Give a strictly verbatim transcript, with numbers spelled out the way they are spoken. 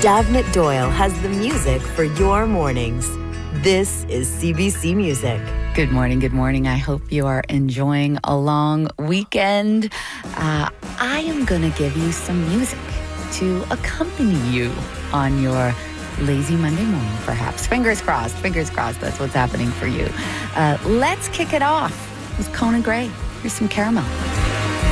Davnit Doyle has the music for your mornings. This is C B C Music. Good morning, good morning. I hope you are enjoying a long weekend. Uh, I am going to give you some music to accompany you on your lazy Monday morning, perhaps. Fingers crossed, fingers crossed, that's what's happening for you. Uh, let's kick it off with Conan Gray. Here's some Caramel.